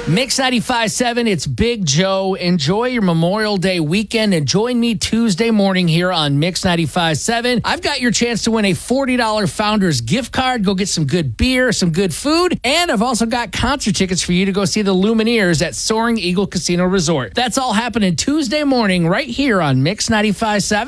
Mix 95.7, it's Big Joe. Enjoy your Memorial Day weekend and join me Tuesday morning here on Mix 95.7. I've got your chance to win a $40 Founders gift card. Go get some good beer, some good food, and I've also got concert tickets for you to go see the Lumineers at Soaring Eagle Casino Resort. That's all happening Tuesday morning right here on Mix 95.7.